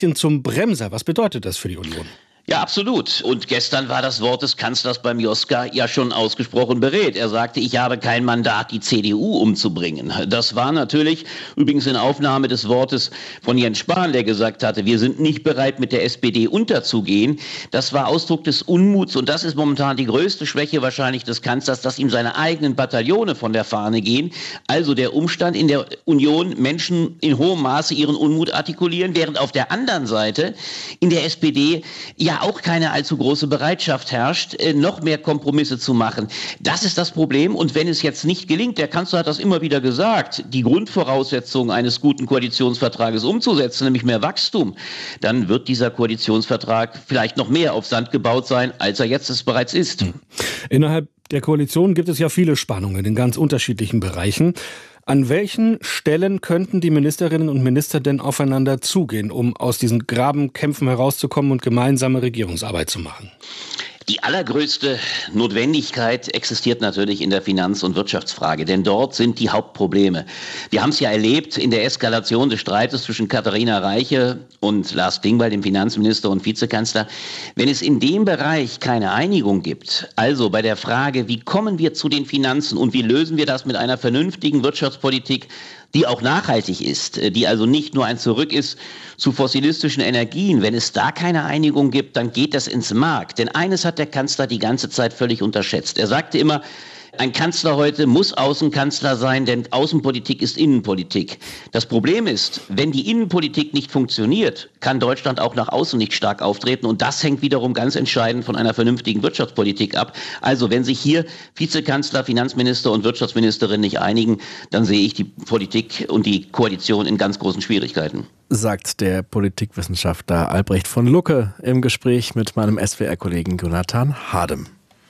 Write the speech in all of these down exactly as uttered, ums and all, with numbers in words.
zum Bremser. Was bedeutet das für die Union? Ja, absolut. Und gestern war das Wort des Kanzlers beim Joska ja schon ausgesprochen beredt. Er sagte, ich habe kein Mandat, die C D U umzubringen. Das war natürlich übrigens in Aufnahme des Wortes von Jens Spahn, der gesagt hatte, wir sind nicht bereit, mit der S P D unterzugehen. Das war Ausdruck des Unmuts und das ist momentan die größte Schwäche wahrscheinlich des Kanzlers, dass ihm seine eigenen Bataillone von der Fahne gehen. Also der Umstand in der Union, Menschen in hohem Maße ihren Unmut artikulieren, während auf der anderen Seite in der S P D ja auch keine allzu große Bereitschaft herrscht, noch mehr Kompromisse zu machen. Das ist das Problem. Und wenn es jetzt nicht gelingt, der Kanzler hat das immer wieder gesagt, die Grundvoraussetzungen eines guten Koalitionsvertrages umzusetzen, nämlich mehr Wachstum, dann wird dieser Koalitionsvertrag vielleicht noch mehr auf Sand gebaut sein, als er jetzt es bereits ist. Innerhalb der Koalition gibt es ja viele Spannungen in ganz unterschiedlichen Bereichen. An welchen Stellen könnten die Ministerinnen und Minister denn aufeinander zugehen, um aus diesen Grabenkämpfen herauszukommen und gemeinsame Regierungsarbeit zu machen? Die allergrößte Notwendigkeit existiert natürlich in der Finanz- und Wirtschaftsfrage, denn dort sind die Hauptprobleme. Wir haben es ja erlebt in der Eskalation des Streites zwischen Katharina Reiche und Lars Klingbeil, dem Finanzminister und Vizekanzler. Wenn es in dem Bereich keine Einigung gibt, also bei der Frage, wie kommen wir zu den Finanzen und wie lösen wir das mit einer vernünftigen Wirtschaftspolitik, die auch nachhaltig ist, die also nicht nur ein Zurück ist zu fossilistischen Energien. Wenn es da keine Einigung gibt, dann geht das ins Mark. Denn eines hat der Kanzler die ganze Zeit völlig unterschätzt. Er sagte immer, ein Kanzler heute muss Außenkanzler sein, denn Außenpolitik ist Innenpolitik. Das Problem ist, wenn die Innenpolitik nicht funktioniert, kann Deutschland auch nach außen nicht stark auftreten. Und das hängt wiederum ganz entscheidend von einer vernünftigen Wirtschaftspolitik ab. Also wenn sich hier Vizekanzler, Finanzminister und Wirtschaftsministerin nicht einigen, dann sehe ich die Politik und die Koalition in ganz großen Schwierigkeiten. Sagt der Politikwissenschaftler Albrecht von Lucke im Gespräch mit meinem S W R-Kollegen Jonathan Hadem.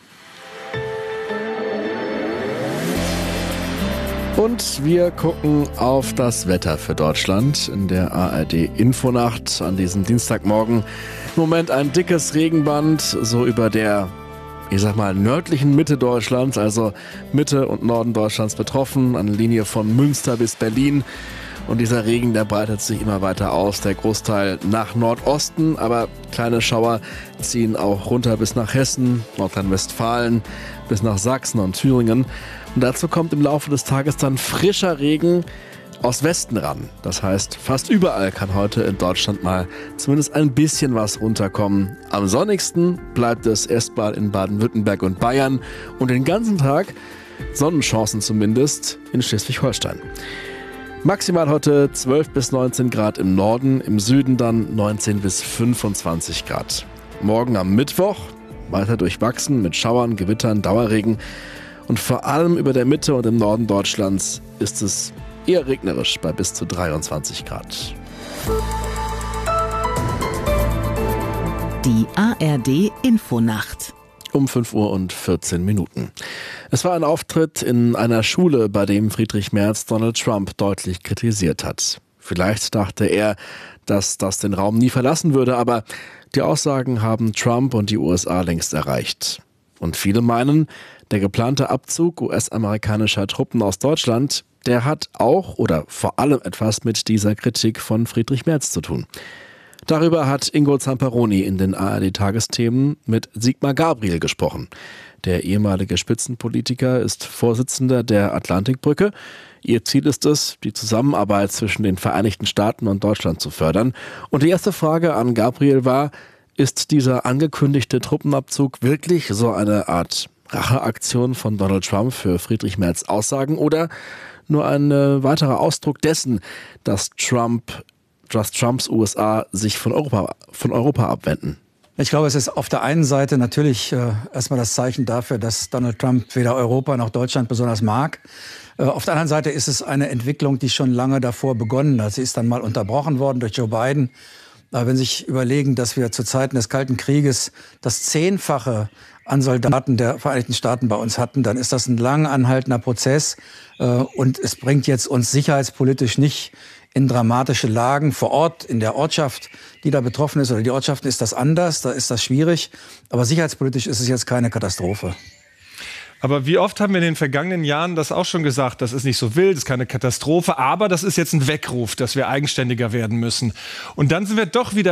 Und wir gucken auf das Wetter für Deutschland in der A R D-Infonacht an diesem Dienstagmorgen. Im Moment ein dickes Regenband, so über der, ich sag mal, nördlichen Mitte Deutschlands, also Mitte und Norden Deutschlands betroffen, an der Linie von Münster bis Berlin. Und dieser Regen, der breitet sich immer weiter aus, der Großteil nach Nordosten, aber kleine Schauer ziehen auch runter bis nach Hessen, Nordrhein-Westfalen, bis nach Sachsen und Thüringen. Und dazu kommt im Laufe des Tages dann frischer Regen aus Westen ran. Das heißt, fast überall kann heute in Deutschland mal zumindest ein bisschen was runterkommen. Am sonnigsten bleibt es erstmal in Baden-Württemberg und Bayern und den ganzen Tag Sonnenchancen zumindest in Schleswig-Holstein. Maximal heute zwölf bis neunzehn Grad im Norden, im Süden dann neunzehn bis fünfundzwanzig Grad. Morgen am Mittwoch weiter durchwachsen mit Schauern, Gewittern, Dauerregen. Und vor allem über der Mitte und im Norden Deutschlands ist es eher regnerisch bei bis zu dreiundzwanzig Grad. Die A R D-Infonacht. Um fünf Uhr und vierzehn Minuten. Es war ein Auftritt in einer Schule, bei dem Friedrich Merz Donald Trump deutlich kritisiert hat. Vielleicht dachte er, dass das den Raum nie verlassen würde, aber die Aussagen haben Trump und die U S A längst erreicht. Und viele meinen, der geplante Abzug U S-amerikanischer Truppen aus Deutschland, der hat auch oder vor allem etwas mit dieser Kritik von Friedrich Merz zu tun. Darüber hat Ingo Zamperoni in den A R D-Tagesthemen mit Sigmar Gabriel gesprochen. Der ehemalige Spitzenpolitiker ist Vorsitzender der Atlantikbrücke. Ihr Ziel ist es, die Zusammenarbeit zwischen den Vereinigten Staaten und Deutschland zu fördern. Und die erste Frage an Gabriel war, ist dieser angekündigte Truppenabzug wirklich so eine Art Racheaktion von Donald Trump für Friedrich Merz Aussagen oder nur ein äh, weiterer Ausdruck dessen, dass Trump, dass Trumps U S A sich von Europa, von Europa abwenden? Ich glaube, es ist auf der einen Seite natürlich äh, erstmal das Zeichen dafür, dass Donald Trump weder Europa noch Deutschland besonders mag. Äh, auf der anderen Seite ist es eine Entwicklung, die schon lange davor begonnen hat. Sie ist dann mal unterbrochen worden durch Joe Biden. Aber wenn Sie sich überlegen, dass wir zu Zeiten des Kalten Krieges das Zehnfache an Soldaten der Vereinigten Staaten bei uns hatten, dann ist das ein lang anhaltender Prozess. Äh, und es bringt jetzt uns sicherheitspolitisch nicht in dramatische Lagen vor Ort, in der Ortschaft, die da betroffen ist, oder die Ortschaften ist das anders, da ist das schwierig. Aber sicherheitspolitisch ist es jetzt keine Katastrophe. Aber wie oft haben wir in den vergangenen Jahren das auch schon gesagt, das ist nicht so wild, das ist keine Katastrophe, aber das ist jetzt ein Weckruf, dass wir eigenständiger werden müssen. Und dann sind wir doch wieder